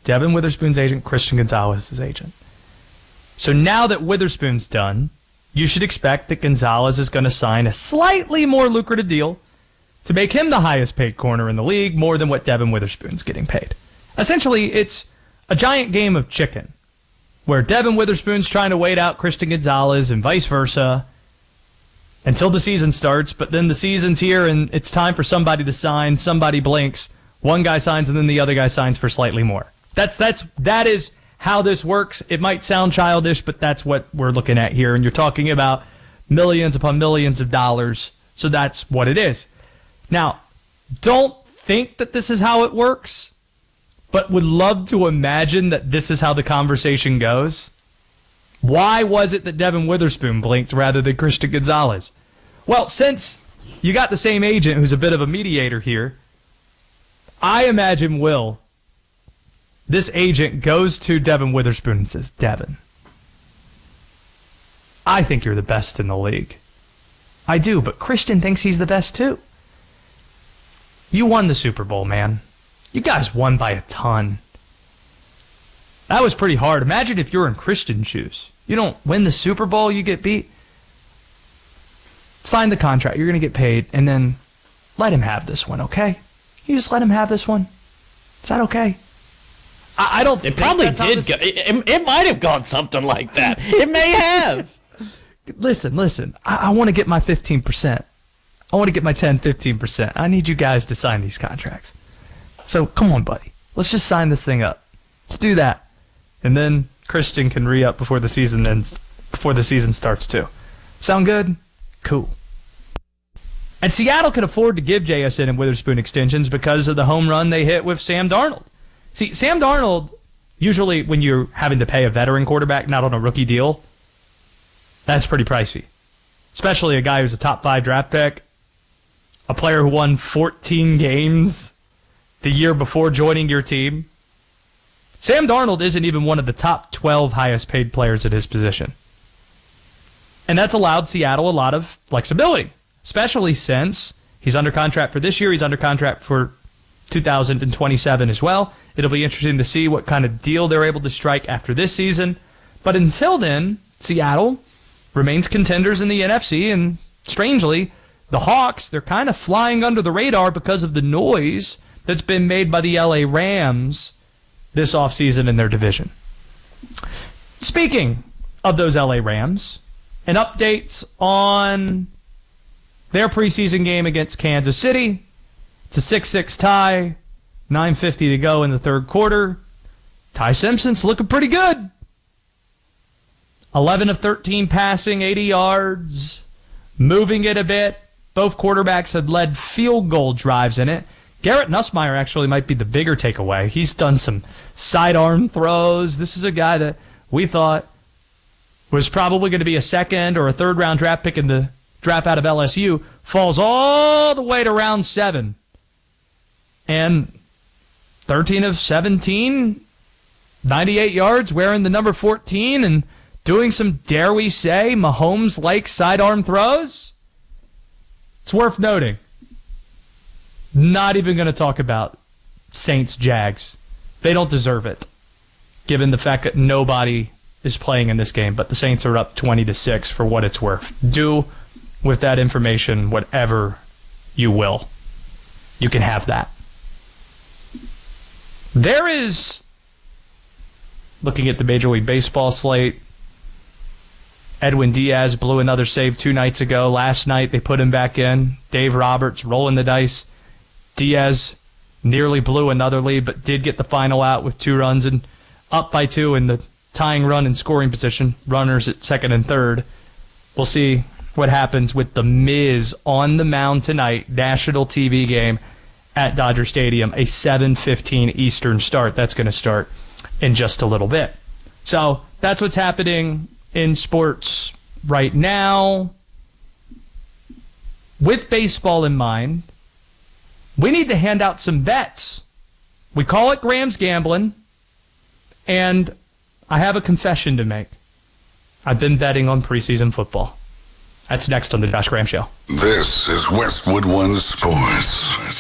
Devin Witherspoon's agent, Christian Gonzalez's agent. So now that Witherspoon's done, you should expect that Gonzalez is going to sign a slightly more lucrative deal to make him the highest paid corner in the league, more than what Devin Witherspoon's getting paid. Essentially, it's a giant game of chicken, where Devin Witherspoon's trying to wait out Christian Gonzalez and vice versa until the season starts, but then the season's here and it's time for somebody to sign. Somebody blinks, one guy signs, and then the other guy signs for slightly more. That is how this works. It might sound childish, but that's what we're looking at here. And you're talking about millions upon millions of dollars. So that's what it is. Now, don't think that this is how it works, but would love to imagine that this is how the conversation goes. Why was it that Devin Witherspoon blinked rather than Christian Gonzalez? Well, since you got the same agent who's a bit of a mediator here, I imagine, Will, this agent goes to Devin Witherspoon and says, Devin, I think you're the best in the league. I do, but Christian thinks he's the best too. You won the Super Bowl, man. You guys won by a ton. That was pretty hard. Imagine if you're in Christian's shoes. You don't win the Super Bowl, you get beat. Sign the contract. You're going to get paid, and then let him have this one, okay? You just let him have this one. Is that okay? I don't think it probably did go. It might have gone something like that. It may have. Listen. I want to get my 15%. I want to get my 15%. I need you guys to sign these contracts. So come on, buddy. Let's just sign this thing up. Let's do that. And then Christian can re-up before the season ends, before the season starts too. Sound good? Cool. And Seattle can afford to give JSN and Witherspoon extensions because of the home run they hit with Sam Darnold. See, Sam Darnold, usually when you're having to pay a veteran quarterback, not on a rookie deal, that's pretty pricey. Especially a guy who's a top 5 draft pick, a player who won 14 games the year before joining your team. Sam Darnold isn't even one of the top 12 highest paid players at his position. And that's allowed Seattle a lot of flexibility, especially since he's under contract for this year. He's under contract for 2027 as well. It'll be interesting to see what kind of deal they're able to strike after this season. But until then, Seattle remains contenders in the NFC, and strangely, the Hawks, they're kind of flying under the radar because of the noise that's been made by the LA Rams this offseason in their division. Speaking of those LA Rams, and updates on their preseason game against Kansas City. It's a 6-6 tie, 9:50 to go in the third quarter. Ty Simpson's looking pretty good. 11 of 13 passing, 80 yards, moving it a bit. Both quarterbacks had led field goal drives in it. Garrett Nussmeier actually might be the bigger takeaway. He's done some sidearm throws. This is a guy that we thought was probably going to be a second or a third round draft pick in the draft out of LSU. Falls all the way to round 7. And 13 of 17, 98 yards, wearing the number 14 and doing some, dare we say, Mahomes-like sidearm throws. It's worth noting. Not even going to talk about Saints-Jags. They don't deserve it, given the fact that nobody is playing in this game, but the Saints are up 20-6 for what it's worth. Do with that information whatever you will. You can have that. There is, looking at the Major League Baseball slate, Edwin Diaz blew another save 2 nights ago. Last night, they put him back in. Dave Roberts rolling the dice. Diaz nearly blew another lead, but did get the final out with 2 runs and up by 2 in the tying run and scoring position. Runners at second and third. We'll see what happens with the Miz on the mound tonight. National TV game at Dodger Stadium. A 7:15 Eastern start. That's going to start in just a little bit. So that's what's happening in sports right now. With baseball in mind, we need to hand out some bets. We call it Graham's Gambling, and I have a confession to make. I've been betting on preseason football. That's next on the Josh Graham Show. This is Westwood One Sports.